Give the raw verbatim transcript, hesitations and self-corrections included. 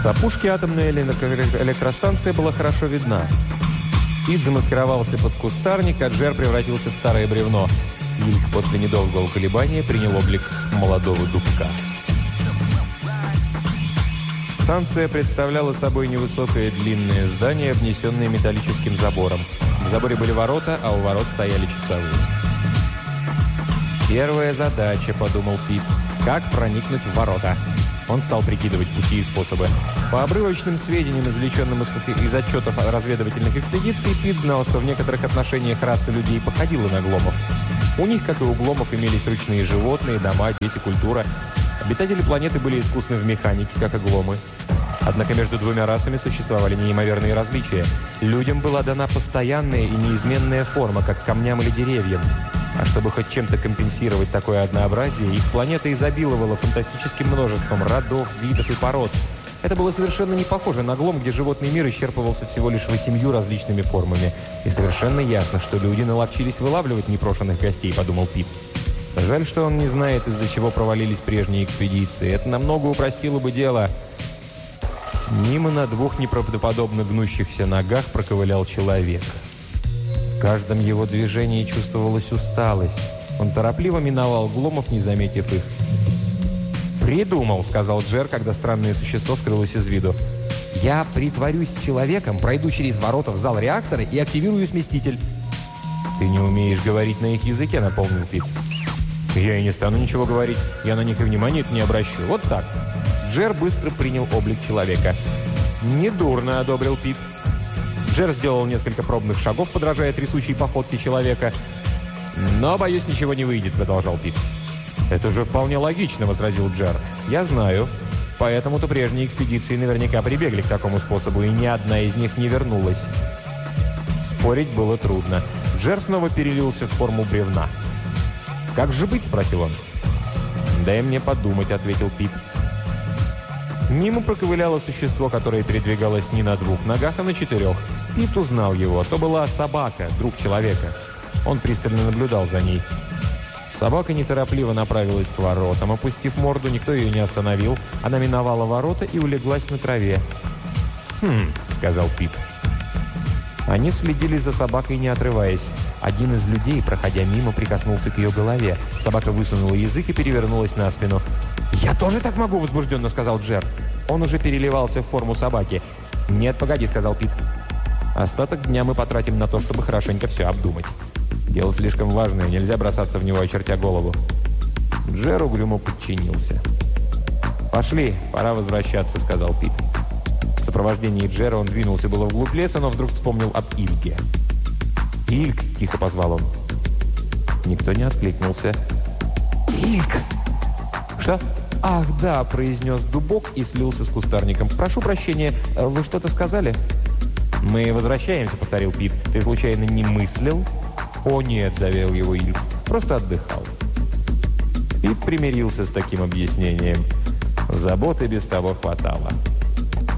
С опушки атомная электростанция была хорошо видна. Пит замаскировался под кустарник, а Джер превратился в старое бревно. Ильк после недолгого колебания принял облик молодого дубка. Станция представляла собой невысокое длинное здание, обнесенное металлическим забором. В заборе были ворота, а у ворот стояли часовые. «Первая задача», — подумал Пит, — «как проникнуть в ворота?» Он стал прикидывать пути и способы. По обрывочным сведениям, извлеченным из, из отчетов разведывательных экспедиций, Пит знал, что в некоторых отношениях раса людей походила на гломов. У них, как и у гломов, имелись ручные животные, дома, дети, культура. Обитатели планеты были искусны в механике, как и гломы. Однако между двумя расами существовали неимоверные различия. Людям была дана постоянная и неизменная форма, как камням или деревьям. А чтобы хоть чем-то компенсировать такое однообразие, их планета изобиловала фантастическим множеством родов, видов и пород. Это было совершенно не похоже на глом, где животный мир исчерпывался всего лишь восемью различными формами. И совершенно ясно, что люди наловчились вылавливать непрошенных гостей, подумал Пит. Жаль, что он не знает, из-за чего провалились прежние экспедиции. Это намного упростило бы дело. Мимо на двух неправдоподобно гнущихся ногах проковылял человек. В каждом его движении чувствовалась усталость. Он торопливо миновал гломов, не заметив их. «Придумал», — сказал Джер, когда странное существо скрылось из виду. «Я притворюсь человеком, пройду через ворота в зал реактора и активирую сместитель». «Ты не умеешь говорить на их языке», — напомнил Пит. «Я и не стану ничего говорить. Я на них и внимания не обращу. Вот так». Джер быстро принял облик человека. «Недурно», — одобрил Пит. Джер сделал несколько пробных шагов, подражая трясущей походке человека. «Но, боюсь, ничего не выйдет», — продолжал Пит. «Это же вполне логично», — возразил Джер. «Я знаю. Поэтому-то прежние экспедиции наверняка прибегли к такому способу, и ни одна из них не вернулась». Спорить было трудно. Джер снова перелился в форму бревна. «Как же быть?» — спросил он. «Дай мне подумать», — ответил Пит. Мимо проковыляло существо, которое передвигалось не на двух ногах, а на четырех. Пит узнал его. То была собака, друг человека. Он пристально наблюдал за ней. Собака неторопливо направилась к воротам. Опустив морду, никто ее не остановил. Она миновала ворота и улеглась на траве. «Хм», — сказал Пит. Они следили за собакой, не отрываясь. Один из людей, проходя мимо, прикоснулся к ее голове. Собака высунула язык и перевернулась на спину. «Я тоже так могу», — возбужденно сказал Джер. Он уже переливался в форму собаки. «Нет, погоди», — сказал Пит. «Остаток дня мы потратим на то, чтобы хорошенько все обдумать. Дело слишком важное, нельзя бросаться в него, очертя голову». Джер угрюмо подчинился. «Пошли, пора возвращаться», — сказал Пит. В сопровождении Джера он двинулся было вглубь леса, но вдруг вспомнил об Ильке. «Ильк!» – тихо позвал он. Никто не откликнулся. «Ильк!» «Что?» «Ах, да!» – произнес дубок и слился с кустарником. «Прошу прощения, вы что-то сказали?» «Мы возвращаемся», – повторил Пит. «Ты случайно не мыслил?» «О, нет», – заверил его Ильк. «Просто отдыхал». Пит примирился с таким объяснением. Заботы без того хватало.